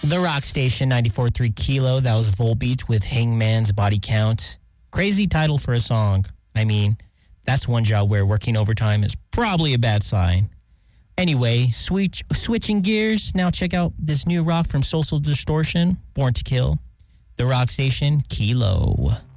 The Rock Station 94.3 Kilo. That was Volbeat with Hangman's Body Count. Crazy title for a song. I mean, that's one job where working overtime is probably a bad sign. Anyway, switching gears. Now check out this new rock from Social Distortion, Born to Kill. The Rock Station, Kilo.